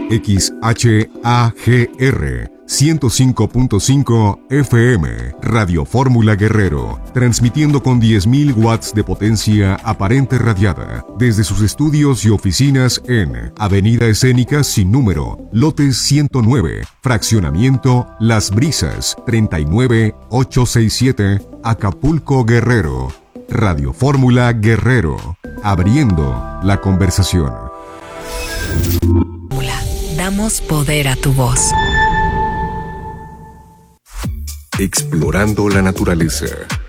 XHAGR 105.5 FM, Radio Fórmula Guerrero, transmitiendo con 10.000 watts de potencia aparente radiada, desde sus estudios y oficinas en Avenida Escénica sin número, lote 109, fraccionamiento Las Brisas, 39867, Acapulco, Guerrero. Radio Fórmula Guerrero, abriendo la conversación. Damos poder a tu voz. Explorando la naturaleza.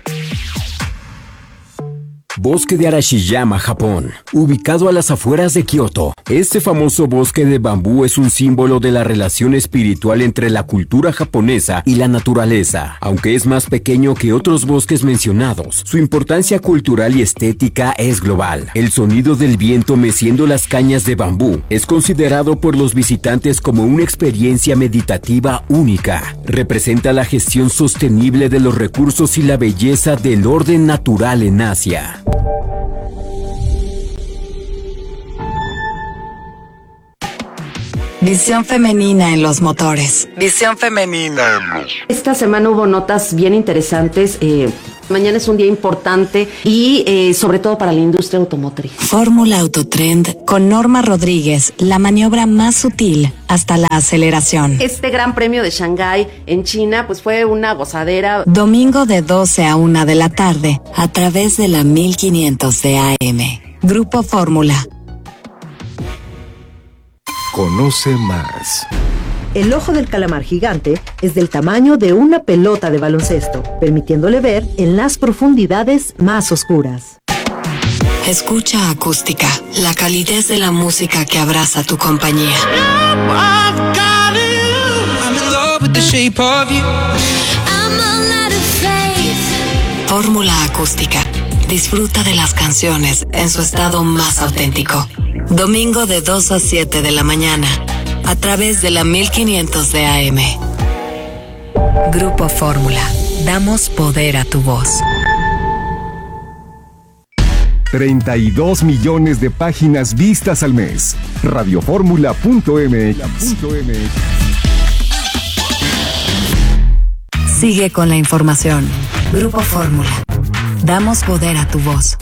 Bosque de Arashiyama, Japón, ubicado a las afueras de Kioto. Este famoso bosque de bambú es un símbolo de la relación espiritual entre la cultura japonesa y la naturaleza. Aunque es más pequeño que otros bosques mencionados, su importancia cultural y estética es global. El sonido del viento meciendo las cañas de bambú es considerado por los visitantes como una experiencia meditativa única. Representa la gestión sostenible de los recursos y la belleza del orden natural en Asia. Visión femenina en los motores. Visión femenina en los... Esta semana hubo notas bien interesantes. Mañana es un día importante y sobre todo para la industria automotriz. Fórmula Autotrend con Norma Rodríguez, la maniobra más sutil hasta la aceleración. Este Gran Premio de Shanghái en China pues fue una gozadera. Domingo de 12 a 1 de la tarde a través de la 1500 de AM. Grupo Fórmula. Conoce más. El ojo del calamar gigante es del tamaño de una pelota de baloncesto, permitiéndole ver en las profundidades más oscuras. Escucha Acústica, la calidez de la música que abraza tu compañía. Fórmula Acústica. Disfruta de las canciones en su estado más auténtico. Domingo de 2 a 7 de la mañana, a través de la 1500 de AM. Grupo Fórmula. Damos poder a tu voz. 32 millones de páginas vistas al mes. Radioformula.mx. Sigue con la información. Grupo Fórmula. Damos poder a tu voz.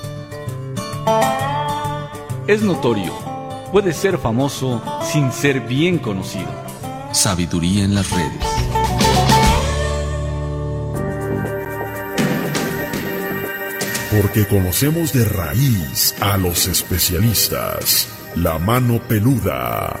Es notorio. Puedes ser famoso sin ser bien conocido. Sabiduría en las redes. Porque conocemos de raíz a los especialistas. La mano peluda.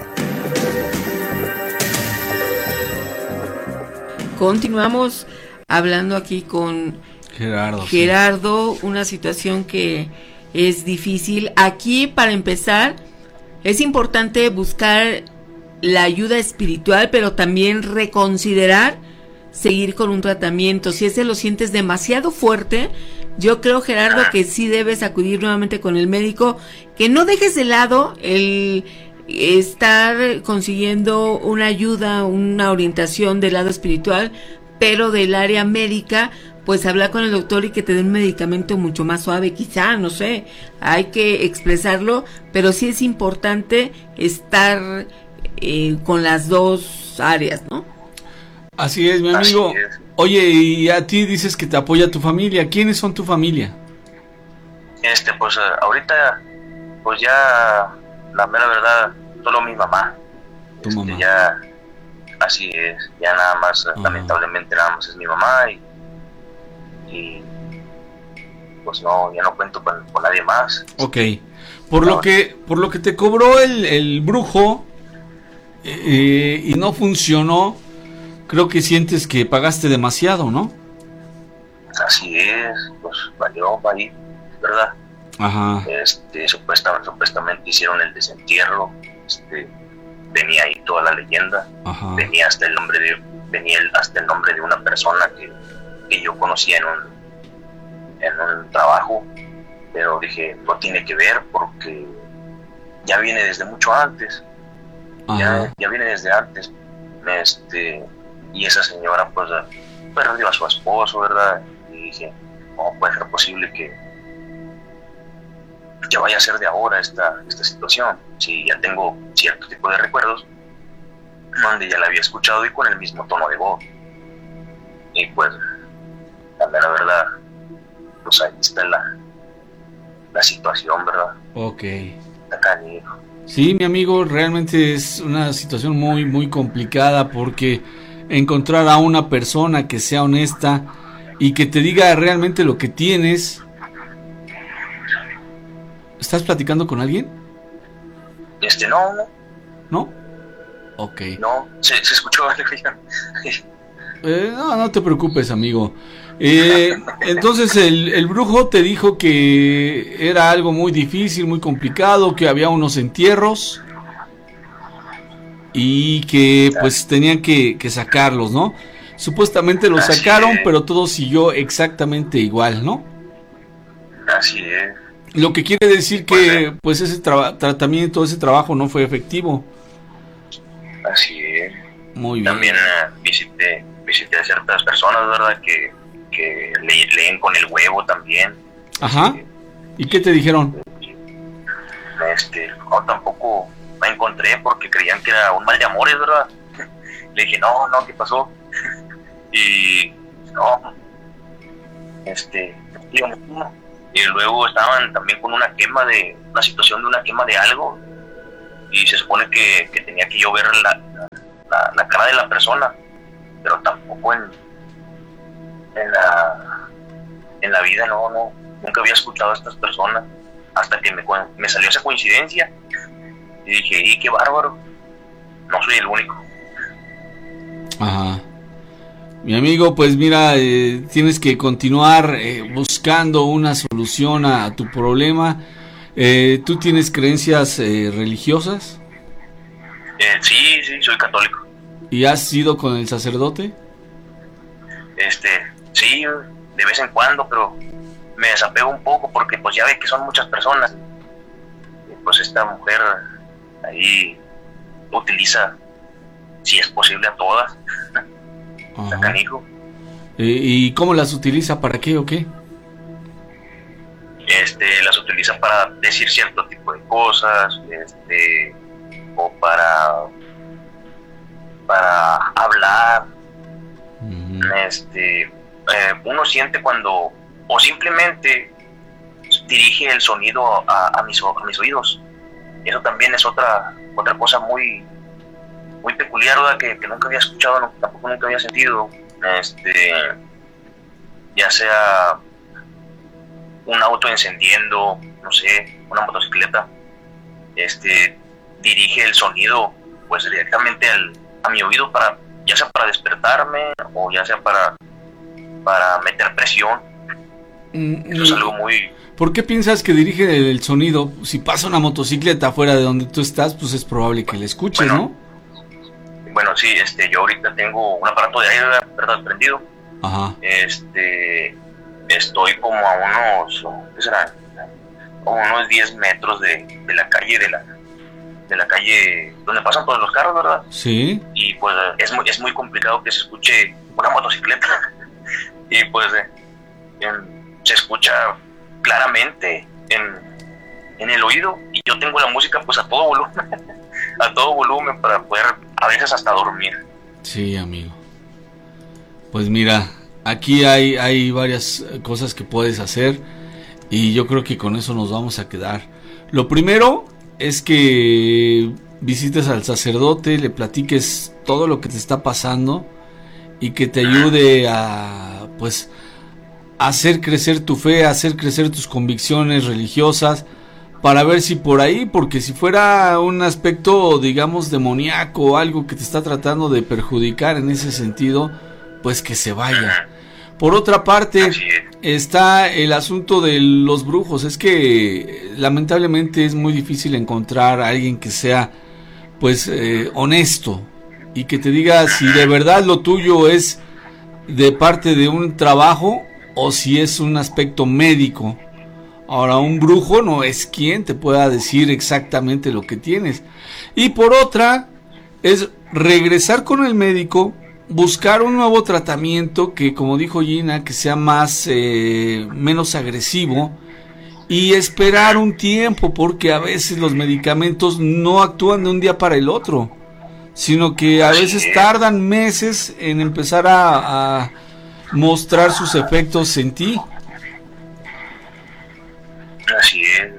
Continuamos hablando aquí con Gerardo, una situación que es difícil. Aquí, para empezar, es importante buscar la ayuda espiritual, pero también reconsiderar seguir con un tratamiento. Si ese lo sientes demasiado fuerte, yo creo, Gerardo, que sí debes acudir nuevamente con el médico, que no dejes de lado el estar consiguiendo una ayuda, una orientación del lado espiritual, pero del área médica, pues hablar con el doctor y que te dé un medicamento mucho más suave, quizá, no sé, hay que expresarlo, pero sí es importante estar con las dos áreas, ¿no? Así es, mi amigo. Oye, y a ti dices que te apoya tu familia. ¿Quiénes son tu familia? Pues ahorita, pues ya, la mera verdad, solo mi mamá. Tu mamá. Ya, así es, ya nada más, lamentablemente nada más es mi mamá y pues no, ya no cuento con nadie más. Ok, por lo que te cobró el brujo y no funcionó, creo que sientes que pagaste demasiado, ¿no? Así es, pues valió ahí, ¿verdad? Ajá. Supuestamente hicieron el desentierro, venía ahí toda la leyenda. Ajá. Venía hasta el nombre de una persona que yo conocía en un trabajo, pero dije, no tiene que ver porque ya viene desde mucho antes. Ya viene desde antes. Y esa señora pues perdió a su esposo, ¿verdad? Y dije, ¿cómo puede ser posible qué vaya a ser de ahora esta situación, si ya tengo cierto tipo de recuerdos donde ya la había escuchado y con el mismo tono de voz. Y pues, la verdad, pues ahí está la situación, ¿verdad? Ok. Está canijo. Sí, mi amigo, realmente es una situación muy, muy complicada, porque encontrar a una persona que sea honesta y que te diga realmente lo que tienes. ¿Estás platicando con alguien? No. ¿No? Ok. No, se escuchó. No te preocupes, amigo. Entonces el brujo te dijo que era algo muy difícil, muy complicado, que había unos entierros y que pues tenían que sacarlos, ¿no? Supuestamente los sacaron, pero todo siguió exactamente igual, ¿no? Así es. Lo que quiere decir que pues ese tratamiento, ese trabajo no fue efectivo. Así es. Muy bien. También visité a ciertas personas, ¿verdad? Que leen con el huevo también. Ajá. ¿Y qué te dijeron? No, tampoco me encontré porque creían que era un mal de amores, ¿verdad? Le dije, no, ¿qué pasó? Y no, y luego estaban también con una situación de una quema de algo, y se supone que tenía que yo ver la cara de la persona, pero tampoco en la vida nunca había escuchado a estas personas hasta que me salió esa coincidencia y dije, qué bárbaro, no soy el único. Ajá. Mi amigo, pues mira, tienes que continuar buscando una solución a tu problema. ¿Tú tienes creencias religiosas? Sí, soy católico. ¿Y has ido con el sacerdote? Sí, de vez en cuando, pero me desapego un poco porque pues ya ve que son muchas personas. Y pues esta mujer ahí utiliza, si es posible, a todas. Canijo. ¿Y cómo las utiliza? ¿Para qué o qué? Las utiliza para decir cierto tipo de cosas, o para hablar. Uno siente cuando, o simplemente dirige el sonido a mis oídos. Eso también es otra cosa muy peculiar, ¿verdad? Que nunca había escuchado, tampoco nunca había sentido. Ya sea un auto encendiendo, no sé, una motocicleta, dirige el sonido pues directamente a mi oído, ya sea para despertarme o ya sea para meter presión. Eso es algo muy... ¿Por qué piensas que dirige el sonido? Si pasa una motocicleta fuera de donde tú estás, pues es probable que la escuches, ¿no? Bueno, sí, yo ahorita tengo un aparato de aire, ¿verdad? Prendido. Ajá. Estoy como a unos, ¿qué será? Como unos 10 metros de la calle, de la calle donde pasan todos los carros, ¿verdad? Sí. Y pues es muy complicado que se escuche una motocicleta. Y pues se escucha claramente en el oído, y yo tengo la música pues a todo volumen para poder a veces hasta dormir. Sí, amigo. Pues mira, aquí hay varias cosas que puedes hacer, y yo creo que con eso nos vamos a quedar. Lo primero es que visites al sacerdote, le platiques todo lo que te está pasando y que te ayude a pues hacer crecer tu fe, hacer crecer tus convicciones religiosas, para ver si por ahí, porque si fuera un aspecto, digamos, demoníaco, algo que te está tratando de perjudicar en ese sentido, pues que se vaya. Por otra parte, está el asunto de los brujos. Es que lamentablemente es muy difícil encontrar a alguien que sea pues honesto y que te diga si de verdad lo tuyo es de parte de un trabajo o si es un aspecto médico. Ahora, un brujo no es quien te pueda decir exactamente lo que tienes. Y por otra, es regresar con el médico, buscar un nuevo tratamiento que, como dijo Gina, que sea menos agresivo y esperar un tiempo, porque a veces los medicamentos no actúan de un día para el otro, sino que a veces tardan meses en empezar a mostrar sus efectos en ti. Así es,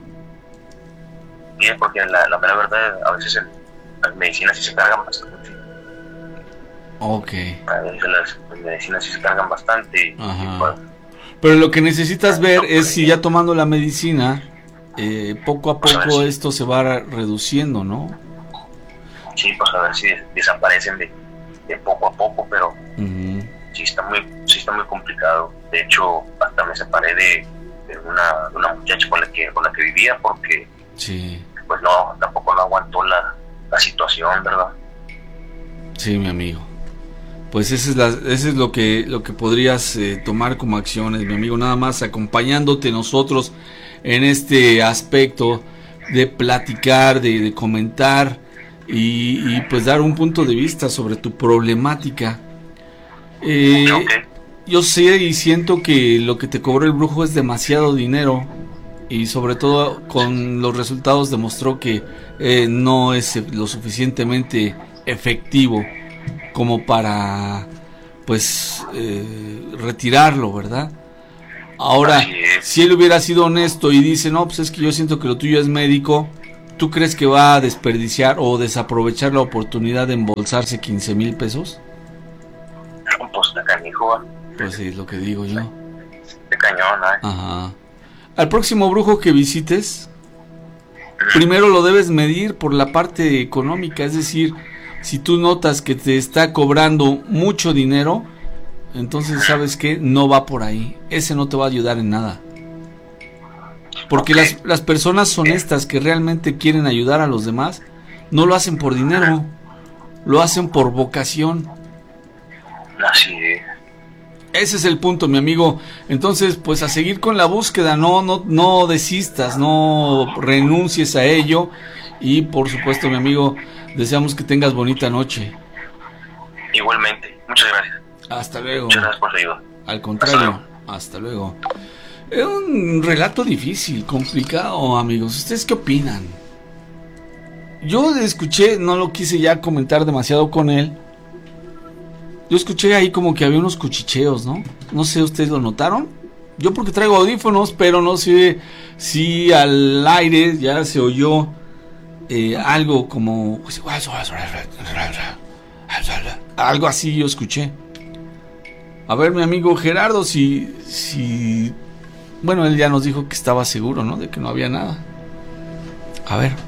bien, porque la mera verdad, a veces las medicinas sí se cargan bastante. Ok. A veces las medicinas sí se cargan bastante. Pero lo que necesitas ver es si ya tomando la medicina, poco a poco esto se va reduciendo, ¿no? Sí, pues a ver si desaparecen de poco a poco, pero sí está muy complicado. De hecho, hasta me separé de una muchacha con la que vivía, porque pues tampoco no aguantó la situación, ¿verdad? Sí, mi amigo. Pues ese es lo que podrías tomar como acciones, mi amigo, nada más acompañándote nosotros en este aspecto de platicar, de comentar y pues dar un punto de vista sobre tu problemática. Yo sé y siento que lo que te cobró el brujo es demasiado dinero, y sobre todo con los resultados demostró que no es lo suficientemente efectivo como para pues retirarlo, ¿verdad? Ahora, si él hubiera sido honesto y dice, no, pues es que yo siento que lo tuyo es médico, ¿tú crees que va a desperdiciar o desaprovechar la oportunidad de embolsarse 15,000 pesos? Pues de canijo. Pues sí, es lo que digo yo. De cañón, Ajá. Al próximo brujo que visites, primero lo debes medir por la parte económica, es decir, si tú notas que te está cobrando mucho dinero, entonces sabes que no va por ahí, ese no te va a ayudar en nada. Porque las personas honestas que realmente quieren ayudar a los demás, no lo hacen por dinero, lo hacen por vocación. Así es. Ese es el punto, mi amigo. Entonces, pues a seguir con la búsqueda, no desistas, no renuncies a ello. Y por supuesto, mi amigo, deseamos que tengas bonita noche. Igualmente, muchas gracias. Hasta luego. Muchas gracias por su ayuda. Al contrario, hasta luego. Es un relato difícil, complicado, amigos. ¿Ustedes qué opinan? Yo escuché, no lo quise ya comentar demasiado con él. Yo escuché ahí como que había unos cuchicheos, ¿no? No sé, ¿ustedes lo notaron? Yo porque traigo audífonos, pero no sé si al aire ya se oyó algo como... Algo así yo escuché. A ver, mi amigo Gerardo, si... Bueno, él ya nos dijo que estaba seguro, ¿no? De que no había nada. A ver.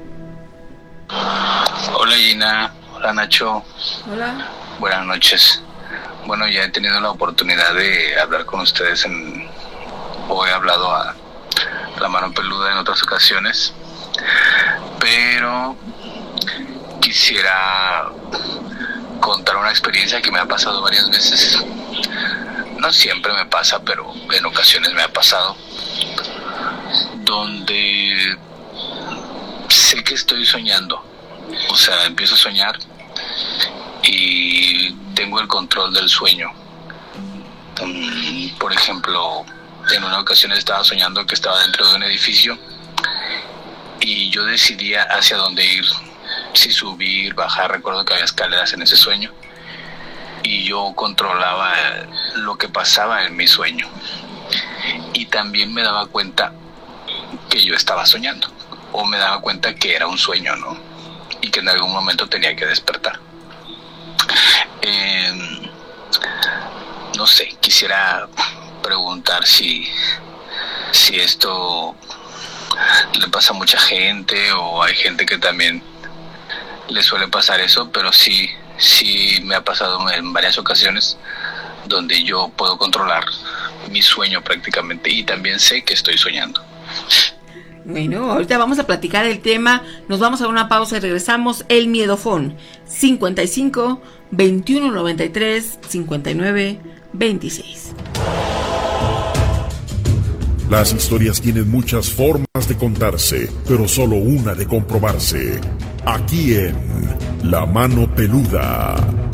Hola, Gina. Hola, Nacho. Hola. Buenas noches. Bueno, ya he tenido la oportunidad de hablar con ustedes o he hablado a La Mano Peluda en otras ocasiones, pero quisiera contar una experiencia que me ha pasado varias veces. No siempre me pasa, pero en ocasiones me ha pasado, donde sé que estoy soñando. O sea, empiezo a soñar y tengo el control del sueño. Por ejemplo, en una ocasión estaba soñando que estaba dentro de un edificio y yo decidía hacia dónde ir, si subir, bajar. Recuerdo que había escaleras en ese sueño y yo controlaba lo que pasaba en mi sueño, y también me daba cuenta que yo estaba soñando, o me daba cuenta que era un sueño, ¿no? Y que en algún momento tenía que despertar. No sé, quisiera preguntar si esto le pasa a mucha gente, o hay gente que también le suele pasar eso, pero sí me ha pasado en varias ocasiones donde yo puedo controlar mi sueño prácticamente, y también sé que estoy soñando. Bueno, ahorita vamos a platicar el tema, nos vamos a una pausa y regresamos. El Miedofón, 55 21 93 59 26. Las historias tienen muchas formas de contarse, pero solo una de comprobarse. Aquí en La Mano Peluda.